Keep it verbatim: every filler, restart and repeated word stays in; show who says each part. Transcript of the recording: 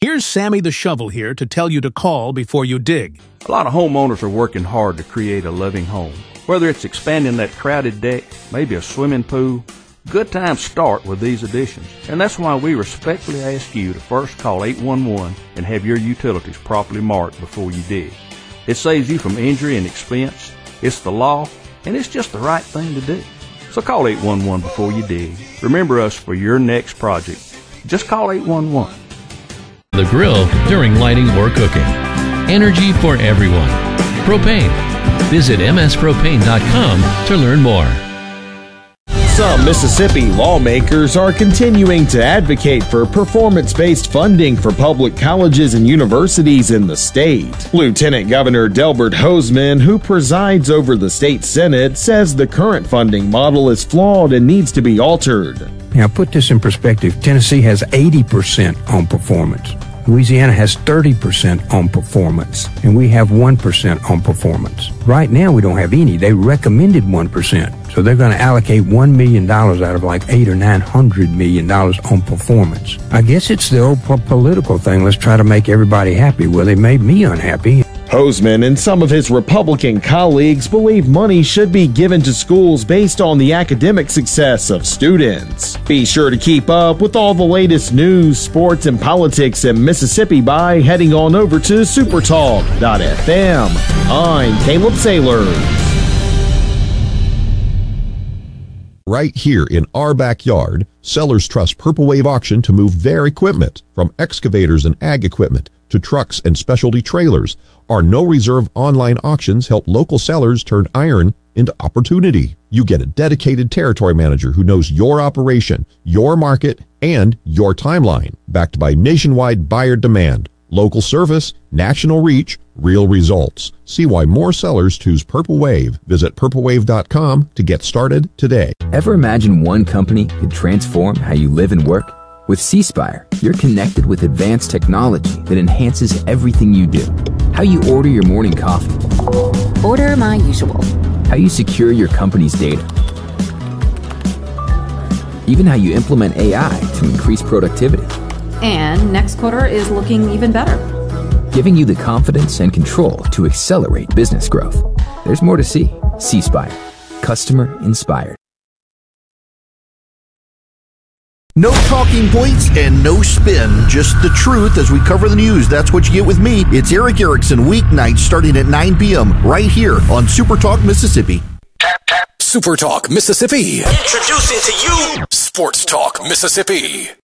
Speaker 1: Here's Sammy the Shovel here to tell you to call before you dig.
Speaker 2: A lot of homeowners are working hard to create a living home. Whether it's expanding that crowded deck, maybe a swimming pool, good times start with these additions. And that's why we respectfully ask you to first call eight one one and have your utilities properly marked before you dig. It saves you from injury and expense. It's the law, and it's just the right thing to do. So call eight one one before you dig. Remember us for your next project. Just call eight one one.
Speaker 3: The grill during lighting or cooking. Energy for everyone. Propane. Visit m s propane dot com to learn more.
Speaker 4: Some Mississippi lawmakers are continuing to advocate for performance-based funding for public colleges and universities in the state. Lieutenant Governor Delbert Hosemann, who presides over the state Senate, says the current funding model is flawed and needs to be altered.
Speaker 5: Now, put this in perspective. Tennessee has eighty percent on performance. Louisiana has thirty percent on performance, and we have one percent on performance. Right now, we don't have any. They recommended one percent, so they're going to allocate one million dollars out of like eight or nine hundred million dollars on performance. I guess it's the old po- political thing. Let's try to make everybody happy. Well, they made me unhappy.
Speaker 4: Hosemann and some of his Republican colleagues believe money should be given to schools based on the academic success of students. Be sure to keep up with all the latest news, sports, and politics in Mississippi by heading on over to supertalk dot f m. I'm Caleb Sailors.
Speaker 6: Right here in our backyard, sellers trust Purple Wave Auction to move their equipment, from excavators and ag equipment to trucks and specialty trailers. Our no-reserve online auctions help local sellers turn iron into opportunity. You get a dedicated territory manager who knows your operation, your market, and your timeline, backed by nationwide buyer demand, local service, national reach, real results. See why more sellers choose Purple Wave. Visit purple wave dot com to get started today.
Speaker 7: Ever imagine one company could transform how you live and work? With C Spire, you're connected with advanced technology that enhances everything you do. How you order your morning coffee.
Speaker 8: Order my usual.
Speaker 7: How you secure your company's data. Even how you implement A I to increase productivity.
Speaker 8: And next quarter is looking even better.
Speaker 7: Giving you the confidence and control to accelerate business growth. There's more to see. C Spire. Customer inspired.
Speaker 9: No talking points and no spin, just the truth as we cover the news. That's what you get with me. It's Erick Erickson, weeknights starting at nine p.m. right here on Super Talk Mississippi.
Speaker 10: Super Talk Mississippi. Introducing to you Sports Talk Mississippi.